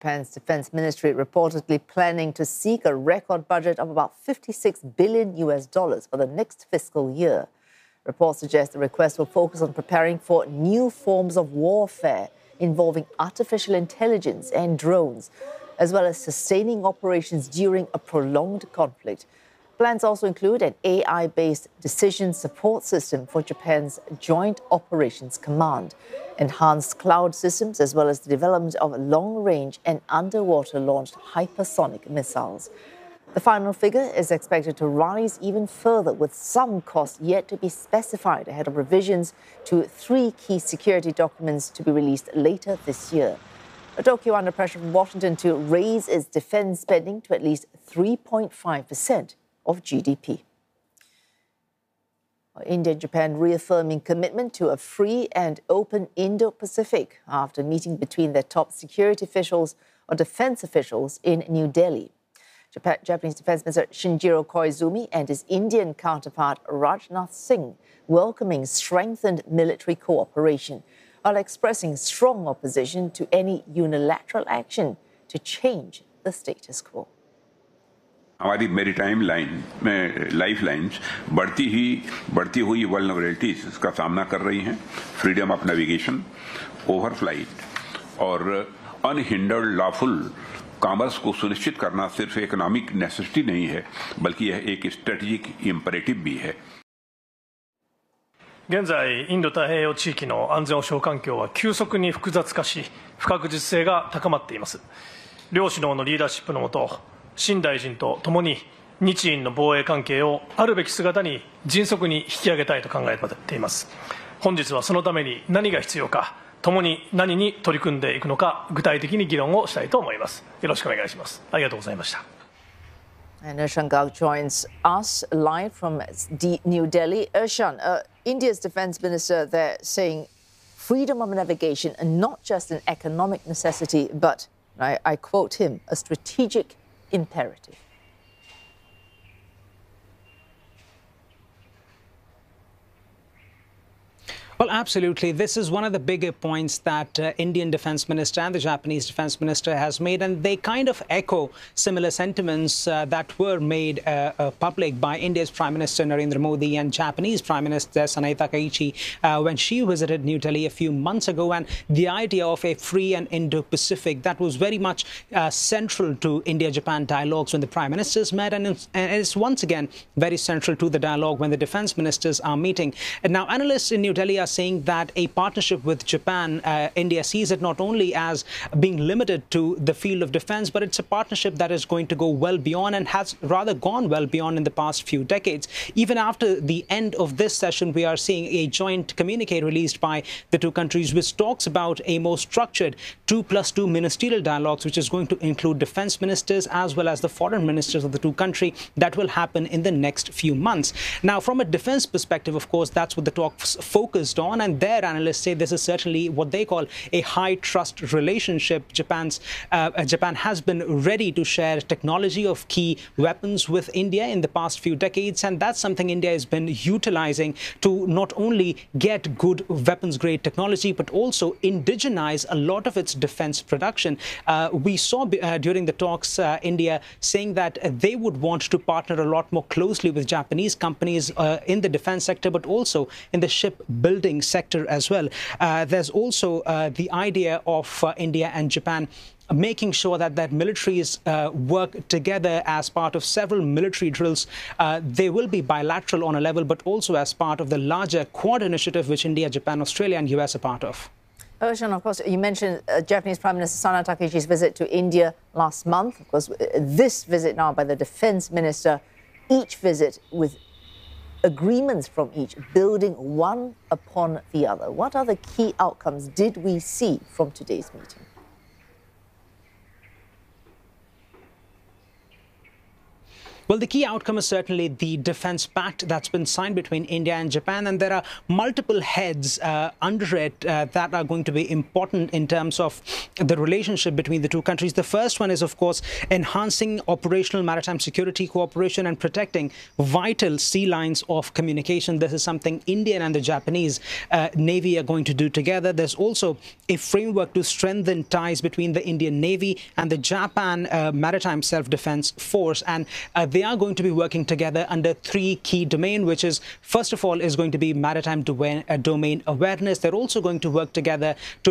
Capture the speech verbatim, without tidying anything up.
Japan's defense ministry reportedly planning to seek a record budget of about fifty-six billion U S dollars for the next fiscal year. Reports suggest the request will focus on preparing for new forms of warfare involving artificial intelligence and drones, as well as sustaining operations during a prolonged conflict. Plans also include an A I-based decision support system for Japan's Joint Operations Command, enhanced cloud systems, as well as the development of long-range and underwater-launched hypersonic missiles. The final figure is expected to rise even further, with some costs yet to be specified ahead of revisions to three key security documents to be released later this year. Tokyo under pressure from Washington to raise its defense spending to at least three point five percent of G D P. India and Japan reaffirming commitment to a free and open Indo-Pacific after meeting between their top security officials or defense officials in New Delhi. Japan, Japanese Defense Minister Shinjiro Koizumi and his Indian counterpart Rajnath Singh welcoming strengthened military cooperation, while expressing strong opposition to any unilateral action to change the status quo. हमारी maritime line में life lines बढ़ती ही बढ़ती हुई vulnerabilities का सामना कर रही हैं। फ्रीडम ऑफ नेविगेशन, ओवरफ्लाइट और अनहिंडर्ड लॉफुल कॉमर्स को सुनिश्चित करना सिर्फ इकोनॉमिक नेसेसिटी नहीं है, बल्कि यह एक स्ट्रेटेजिक इम्परेटिव भी है। 現在、インド太平洋地域の安全保障環境は急速に複雑化し、不確実性が高まっています。両首脳のリーダーシップの下、新大臣とともに日印の防衛関係をあるべき姿に迅速に引き上げたいと考えています。本日はそのために何が必要か、共に何に取り組んでいくのか、具体的に議論をしたいと思います。よろしくお願いします。ありがとうございました。 And Ershan Gauk joins us live from New Delhi. Ershan, uh, India's defense minister there saying freedom of navigation and not just an economic necessity, but, I, I quote him, a strategic imperative. Well, absolutely. This is one of the bigger points that uh, Indian Defense Minister and the Japanese Defense Minister has made, and they kind of echo similar sentiments uh, that were made uh, uh, public by India's Prime Minister Narendra Modi and Japanese Prime Minister Sanae Takaichi uh, when she visited New Delhi a few months ago. And the idea of a free and Indo-Pacific, that was very much uh, central to India-Japan dialogues when the Prime Ministers met, and it's, and it's once again very central to the dialogue when the Defense Ministers are meeting. And now, analysts in New Delhi are saying that a partnership with Japan, uh, India sees it not only as being limited to the field of defense, but it's a partnership that is going to go well beyond and has rather gone well beyond in the past few decades. Even after the end of this session, we are seeing a joint communique released by the two countries, which talks about a more structured two plus two ministerial dialogues, which is going to include defense ministers as well as the foreign ministers of the two countries. That will happen in the next few months. Now, from a defense perspective, of course, that's what the talks focused on, and their analysts say this is certainly what they call a high trust relationship. Japan's uh, Japan has been ready to share technology of key weapons with India in the past few decades, and that's something India has been utilizing to not only get good weapons grade technology but also indigenize a lot of its defense production. Uh, we saw uh, during the talks uh, India saying that uh, they would want to partner a lot more closely with Japanese companies uh, in the defense sector, but also in the shipbuilding sector as well. Uh, there's also uh, the idea of uh, India and Japan making sure that that militaries uh, work together as part of several military drills. Uh, they will be bilateral on a level, but also as part of the larger Quad initiative, which India, Japan, Australia and U S are part of. Ershan, of course, you mentioned uh, Japanese Prime Minister Sanae Takaichi's visit to India last month. Of course, this visit now by the defense minister, each visit with agreements from each, building one upon the other. What other key outcomes did we see from today's meeting? Well, the key outcome is certainly the defense pact that's been signed between India and Japan, and there are multiple heads uh, under it uh, that are going to be important in terms of the relationship between the two countries. The first one is, of course, enhancing operational maritime security cooperation and protecting vital sea lines of communication. This is something Indian and the Japanese uh, Navy are going to do together. There's also a framework to strengthen ties between the Indian Navy and the Japan uh, Maritime Self-Defense Force, and uh, they are going to be working together under three key domains, which is, first of all, is going to be maritime domain, uh, domain awareness. They're also going to work together to